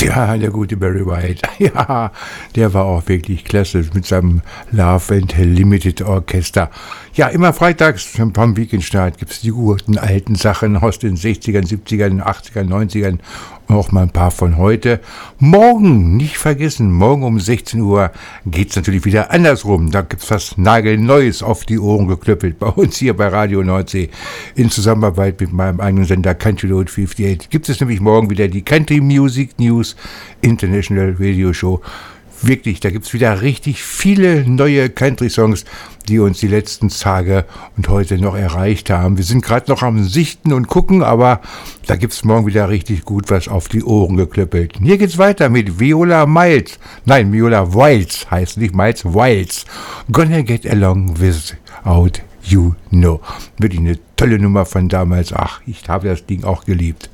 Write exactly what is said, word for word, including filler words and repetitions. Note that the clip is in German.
Ja, der gute Barry White. Ja, der war auch wirklich klasse mit seinem Love and Limited Orchester. Ja, immer freitags vom Weekendstart gibt es die guten alten Sachen aus den sechzigern, siebzigern, achtzigern, neunzigern und auch mal ein paar von heute. Morgen, nicht vergessen, morgen um sechzehn Uhr geht es natürlich wieder andersrum. Da gibt es was Nagelneues auf die Ohren geklöppelt bei uns hier bei Radio Nordsee in Zusammenarbeit mit meinem eigenen Sender Country Road achtundfünfzig. Gibt es nämlich morgen wieder die Country Music News International Radio Show. Wirklich, da gibt es wieder richtig viele neue Country-Songs, die uns die letzten Tage und heute noch erreicht haben. Wir sind gerade noch am Sichten und gucken, aber da gibt es morgen wieder richtig gut was auf die Ohren geklöppelt. Hier geht's weiter mit Viola Miles. Nein, Viola Wilds heißt nicht Miles, Wilds. Gonna Get Along Without You Know. Wirklich eine tolle Nummer von damals. Ach, ich habe das Ding auch geliebt.